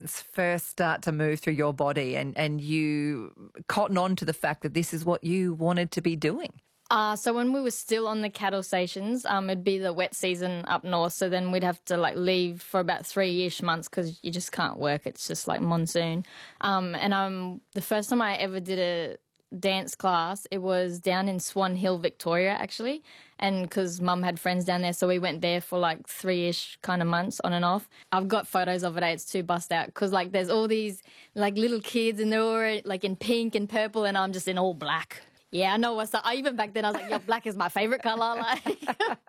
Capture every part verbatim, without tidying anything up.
dance first start to move through your body and, and you cotton on to the fact that this is what you wanted to be doing? Uh, so when we were still on the cattle stations, um, it'd be the wet season up north, so then we'd have to like leave for about three-ish months because you just can't work. It's just like monsoon. Um, and um, the first time I ever did a dance class, it was down in Swan Hill, Victoria, actually, and because Mum had friends down there, so we went there for like three-ish kind of months on and off. I've got photos of it. It's too bust out because like there's all these like little kids and they're all like in pink and purple, and I'm just in all black. Yeah, I know what's up. Even back then I was like, yeah, black is my favourite colour. Like.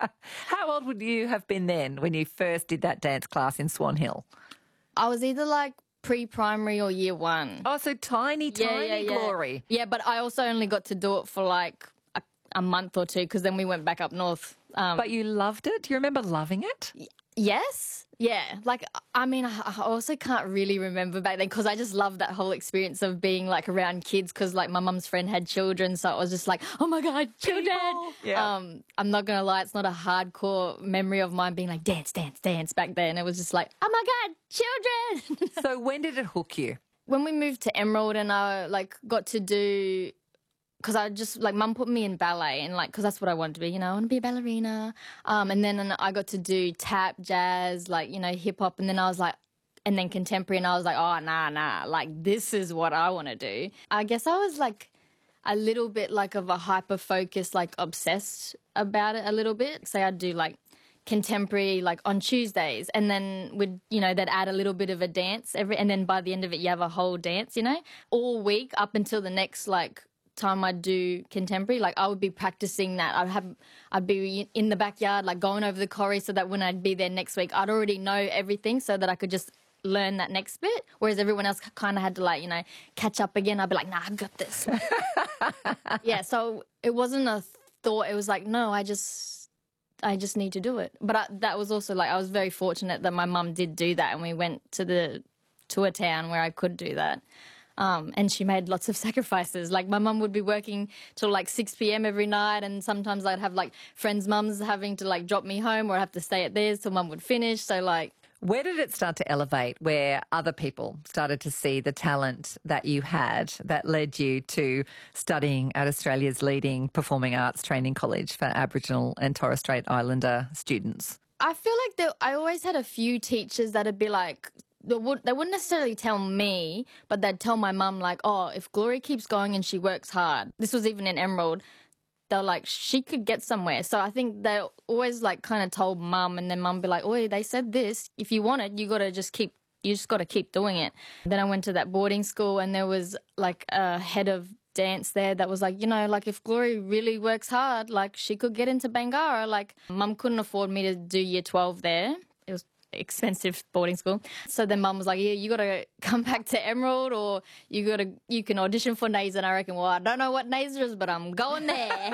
How old would you have been then when you first did that dance class in Swan Hill? I was either like pre-primary or year one. Oh, so tiny, Yeah, tiny yeah, yeah. Glory. Yeah, but I also only got to do it for like a, a month or two because then we went back up north. Um, But you loved it? Do you remember loving it? yes. Yeah. Like, I mean, I I also can't really remember back then because I just loved that whole experience of being like around kids because like my mum's friend had children. So it was just like, oh my God, children. People. Yeah. Um, I'm not going to lie. It's not a hardcore memory of mine being like dance, dance, dance back then. It was just like, oh my God, children. So when did it hook you? When we moved to Emerald and I like got to do, because I just like Mum put me in ballet and like because that's what I wanted to be, you know, I want to be a ballerina. Um, and then I got to do tap, jazz, like, you know, hip hop, and then I was like, and then contemporary, and I was like, oh nah nah, like this is what I want to do. I guess I was like a little bit like of a hyper focused, like obsessed about it a little bit. Say I'd do like contemporary like on Tuesdays, and then would, you know, they'd add a little bit of a dance every, and then by the end of it you have a whole dance, you know, all week up until the next like time I'd do contemporary. Like I would be practicing that. I'd have I'd be in the backyard like going over the choreo so that when I'd be there next week I'd already know everything so that I could just learn that next bit, whereas everyone else kind of had to like, you know, catch up again. I'd be like, nah, I've got this. Yeah, so it wasn't a thought. It was like, no, I just I just need to do it. But I, that was also like I was very fortunate that my mum did do that and we went to the to a town where I could do that. Um, and she made lots of sacrifices. Like my mum would be working till like six p.m. every night, and sometimes I'd have like friends' mums having to like drop me home or I have to stay at theirs till Mum would finish. So like, where did it start to elevate, where other people started to see the talent that you had that led you to studying at Australia's leading performing arts training college for Aboriginal and Torres Strait Islander students? I feel like there, I always had a few teachers that'd be like, They, would, they wouldn't necessarily tell me, but they'd tell my mum, like, oh, if Glory keeps going and she works hard, this was even in Emerald, they're like, she could get somewhere. So I think they always, like, kind of told Mum, and then Mum be like, oi, they said this. If you want it, you got to just keep, you just got to keep doing it. Then I went to that boarding school, and there was, like, a head of dance there that was like, you know, like, if Glory really works hard, like, she could get into Bangarra. Like, Mum couldn't afford me to do year twelve there. It was expensive boarding school. So then Mum was like, yeah, you got to come back to Emerald, or you got to, you can audition for N A S A. And I reckon, well, I don't know what N A S A is, but I'm going there.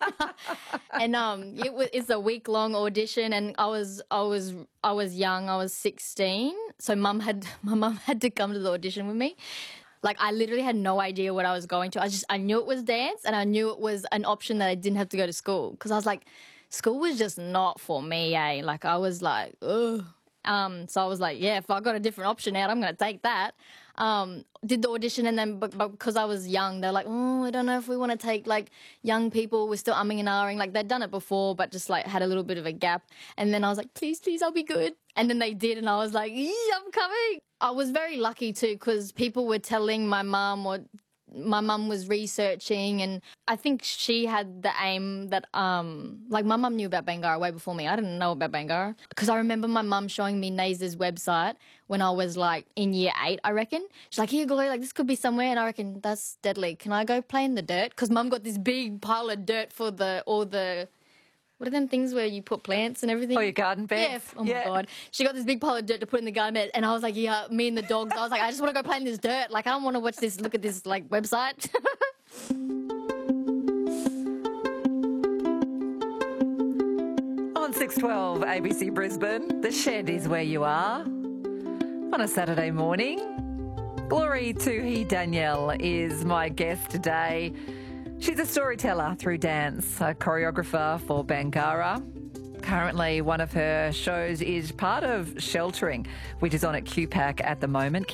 And um, it was, it's a week long audition, and I was, I was, I was young. I was sixteen. So Mum had, my mum had to come to the audition with me. Like, I literally had no idea what I was going to. I just, I knew it was dance, and I knew it was an option that I didn't have to go to school, because I was like, school was just not for me, eh? Like, I was like, ugh. Um, so I was like, yeah, if I got a different option out, I'm going to take that. Um, did the audition, and then but, but because I was young, they're like, oh, I don't know if we want to take, like, young people. We're still umming and ahhing. Like, they'd done it before, but just, like, had a little bit of a gap. And then I was like, please, please, I'll be good. And then they did, and I was like, yeah, I'm coming. I was very lucky, too, because people were telling my mum, or my mum was researching, and I think she had the aim that, um, like, my mum knew about Bangarra way before me. I didn't know about Bangarra, because I remember my mum showing me N A S A's website when I was, like, in year eight, I reckon. She's like, here, Glory, like, this could be somewhere, and I reckon, that's deadly. Can I go play in the dirt? Because Mum got this big pile of dirt for the, all the, what are them things where you put plants and everything? Oh, your garden bed? Yeah. Oh, yeah. my God. She got this big pile of dirt to put in the garden bed, and I was like, yeah, me and the dogs, I was like, I just want to go play in this dirt. Like, I don't want to watch this, look at this, like, website. On six twelve A B C Brisbane, the shed is where you are. On a Saturday morning, Glory Tuhi Danielle is my guest today. She's a storyteller through dance, a choreographer for Bangarra. Currently, one of her shows is part of Sheltering, which is on at Q PAC at the moment.